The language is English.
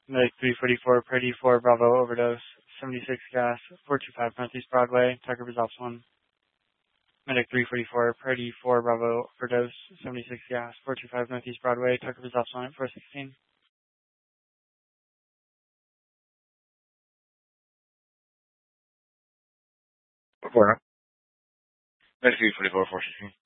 Medic 344, Purdy 4, Bravo, overdose. 76 gas, 425 Northeast Broadway, Tucker results 1. Medic 344, Purdy 4, Bravo, overdose. 76 gas, 425 Northeast Broadway, Tucker results 1 at 416. Report. Medic 344, 416.